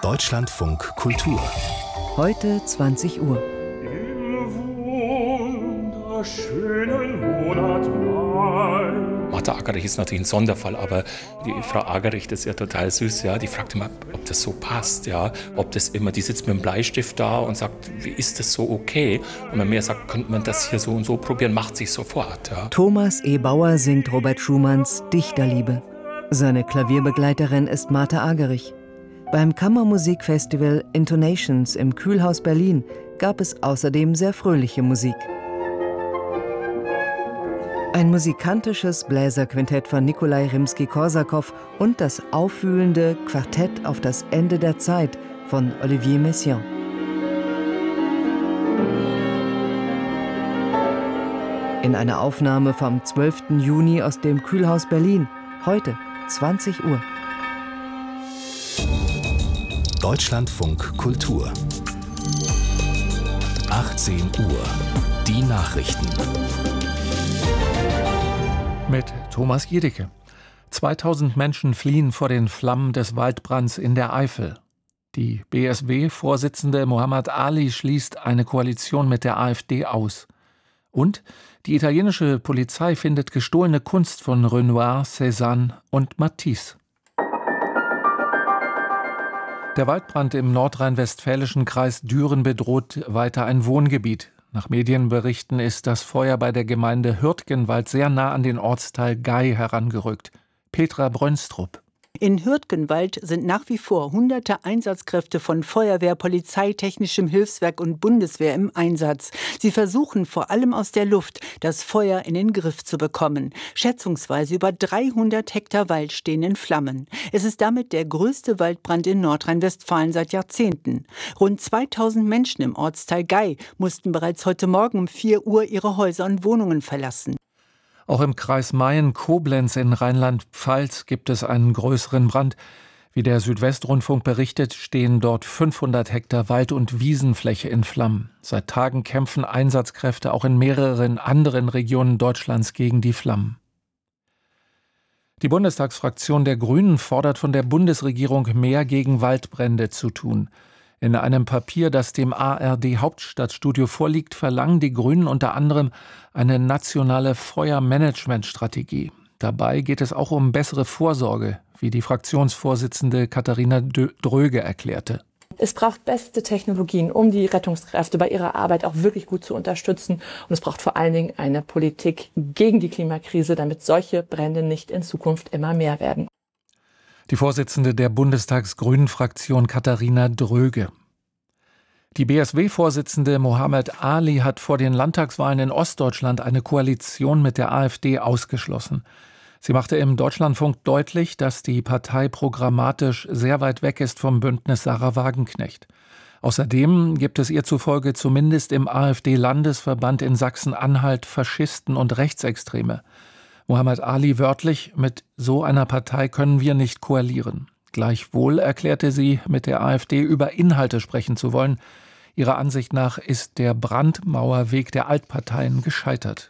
Deutschlandfunk Kultur. Heute 20 Uhr. Im wunderschönen Monat Mai. Martha Agerich ist natürlich ein Sonderfall, aber die Frau Agerich, das ist ja total süß, ja. Die fragt immer, ob das so passt, ja. Ob das immer, die sitzt mit dem Bleistift da und sagt, wie ist das so okay? Und wenn mir sagt, könnte man das hier so und so probieren, macht sich sofort, ja. Thomas E. Bauer singt Robert Schumanns Dichterliebe. Seine Klavierbegleiterin ist Martha Agerich. Beim Kammermusikfestival Intonations im Kühlhaus Berlin gab es außerdem sehr fröhliche Musik. Ein musikantisches Bläserquintett von Nikolai Rimski-Korsakow und das aufwühlende Quartett auf das Ende der Zeit von Olivier Messiaen. In einer Aufnahme vom 12. Juni aus dem Kühlhaus Berlin, heute 20 Uhr. Deutschlandfunk Kultur. 18 Uhr. Die Nachrichten. Mit Thomas Jedicke. 2000 Menschen fliehen vor den Flammen des Waldbrands in der Eifel. Die BSW-Vorsitzende Mohammed Ali schließt eine Koalition mit der AfD aus. Und die italienische Polizei findet gestohlene Kunst von Renoir, Cézanne und Matisse. Der Waldbrand im nordrhein-westfälischen Kreis Düren bedroht weiter ein Wohngebiet. Nach Medienberichten ist das Feuer bei der Gemeinde Hürtgenwald sehr nah an den Ortsteil Gay herangerückt. Petra Brönstrup. In Hürtgenwald sind nach wie vor hunderte Einsatzkräfte von Feuerwehr, Polizei, Technischem Hilfswerk und Bundeswehr im Einsatz. Sie versuchen vor allem aus der Luft, das Feuer in den Griff zu bekommen. Schätzungsweise über 300 Hektar Wald stehen in Flammen. Es ist damit der größte Waldbrand in Nordrhein-Westfalen seit Jahrzehnten. Rund 2000 Menschen im Ortsteil Gay mussten bereits heute Morgen um 4 Uhr ihre Häuser und Wohnungen verlassen. Auch im Kreis Mayen-Koblenz in Rheinland-Pfalz gibt es einen größeren Brand. Wie der Südwestrundfunk berichtet, stehen dort 500 Hektar Wald- und Wiesenfläche in Flammen. Seit Tagen kämpfen Einsatzkräfte auch in mehreren anderen Regionen Deutschlands gegen die Flammen. Die Bundestagsfraktion der Grünen fordert von der Bundesregierung mehr gegen Waldbrände zu tun. In einem Papier, das dem ARD-Hauptstadtstudio vorliegt, verlangen die Grünen unter anderem eine nationale Feuermanagementstrategie. Dabei geht es auch um bessere Vorsorge, wie die Fraktionsvorsitzende Katharina Dröge erklärte. Es braucht beste Technologien, um die Rettungskräfte bei ihrer Arbeit auch wirklich gut zu unterstützen. Und es braucht vor allen Dingen eine Politik gegen die Klimakrise, damit solche Brände nicht in Zukunft immer mehr werden. Die Vorsitzende der Bundestagsgrünen-Fraktion Katharina Dröge. Die BSW-Vorsitzende Mohammed Ali hat vor den Landtagswahlen in Ostdeutschland eine Koalition mit der AfD ausgeschlossen. Sie machte im Deutschlandfunk deutlich, dass die Partei programmatisch sehr weit weg ist vom Bündnis Sarah Wagenknecht. Außerdem gibt es ihr zufolge zumindest im AfD-Landesverband in Sachsen-Anhalt Faschisten und Rechtsextreme. Mohammed Ali wörtlich, mit so einer Partei können wir nicht koalieren. Gleichwohl erklärte sie, mit der AfD über Inhalte sprechen zu wollen. Ihrer Ansicht nach ist der Brandmauerweg der Altparteien gescheitert.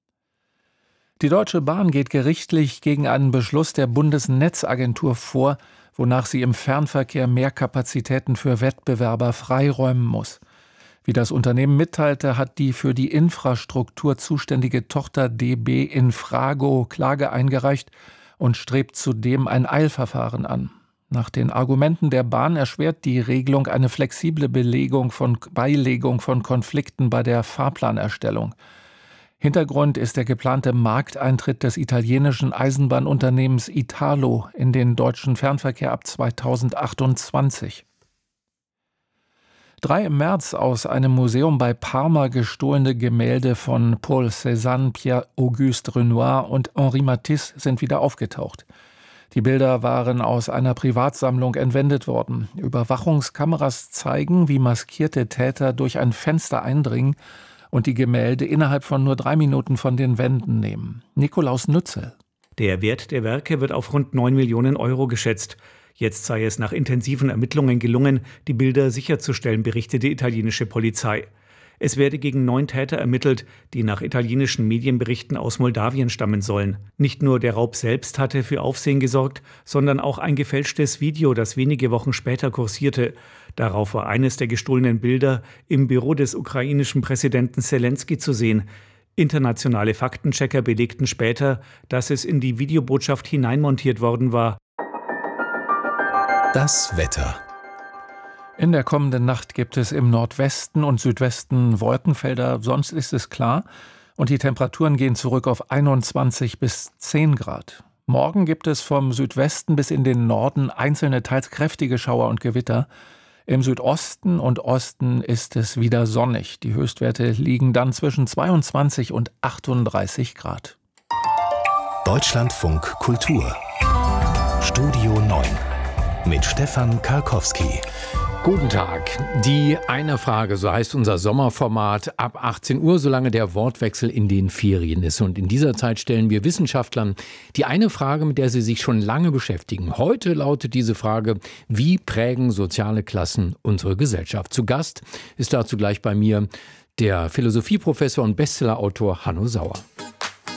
Die Deutsche Bahn geht gerichtlich gegen einen Beschluss der Bundesnetzagentur vor, wonach sie im Fernverkehr mehr Kapazitäten für Wettbewerber freiräumen muss. Wie das Unternehmen mitteilte, hat die für die Infrastruktur zuständige Tochter DB Infrago Klage eingereicht und strebt zudem ein Eilverfahren an. Nach den Argumenten der Bahn erschwert die Regelung eine flexible Beilegung von Konflikten bei der Fahrplanerstellung. Hintergrund ist der geplante Markteintritt des italienischen Eisenbahnunternehmens Italo in den deutschen Fernverkehr ab 2028. 3 im März aus einem Museum bei Parma gestohlene Gemälde von Paul Cézanne, Pierre-Auguste Renoir und Henri Matisse sind wieder aufgetaucht. Die Bilder waren aus einer Privatsammlung entwendet worden. Überwachungskameras zeigen, wie maskierte Täter durch ein Fenster eindringen und die Gemälde innerhalb von nur 3 Minuten von den Wänden nehmen. Nikolaus Nützel. Der Wert der Werke wird auf rund 9 Millionen Euro geschätzt. Jetzt sei es nach intensiven Ermittlungen gelungen, die Bilder sicherzustellen, berichtet die italienische Polizei. Es werde gegen 9 Täter ermittelt, die nach italienischen Medienberichten aus Moldawien stammen sollen. Nicht nur der Raub selbst hatte für Aufsehen gesorgt, sondern auch ein gefälschtes Video, das wenige Wochen später kursierte. Darauf war eines der gestohlenen Bilder im Büro des ukrainischen Präsidenten Selenskyj zu sehen. Internationale Faktenchecker belegten später, dass es in die Videobotschaft hineinmontiert worden war. Das Wetter. In der kommenden Nacht gibt es im Nordwesten und Südwesten Wolkenfelder, sonst ist es klar und die Temperaturen gehen zurück auf 21 bis 10 Grad. Morgen gibt es vom Südwesten bis in den Norden einzelne teils kräftige Schauer und Gewitter. Im Südosten und Osten ist es wieder sonnig. Die Höchstwerte liegen dann zwischen 22 und 38 Grad. Deutschlandfunk Kultur. Studio 9 mit Stefan Karkowski. Guten Tag. Die eine Frage, so heißt unser Sommerformat, ab 18 Uhr, solange der Wortwechsel in den Ferien ist. Und in dieser Zeit stellen wir Wissenschaftlern die eine Frage, mit der sie sich schon lange beschäftigen. Heute lautet diese Frage: Wie prägen soziale Klassen unsere Gesellschaft? Zu Gast ist dazu gleich bei mir der Philosophieprofessor und Bestsellerautor Hanno Sauer.